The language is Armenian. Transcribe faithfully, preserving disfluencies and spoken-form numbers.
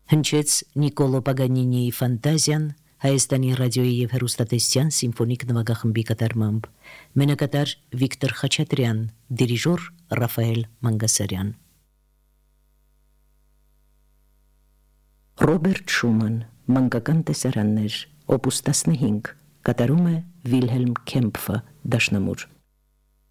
Հնչեց Նիկոլո Պագանինիի ֆանտազիան Հայաստանի ռադիոյի եւ հեռուստատեսության սիմֆոնիկ նվագախմբի կատարմամբ, մենակատար Վիկտոր Խաչատրյան, դիրիժոր Ռաֆայել Մանգասարյան։ Ռոբերտ Շուման, մանկական տեսարաններ, օպուս տասնհինգ, կատարում է Վիլհելմ Քեմփը, դաշնամուր։